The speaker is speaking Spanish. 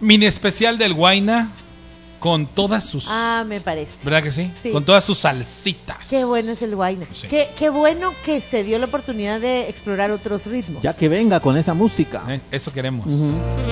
mini especial del Huayna con todas sus... me parece. ¿Verdad que sí? Sí. Con todas sus salsitas. Qué bueno es el Huayna. Sí. Qué bueno que se dio la oportunidad de explorar otros ritmos. Ya que venga con esa música. Eso queremos. Ujú.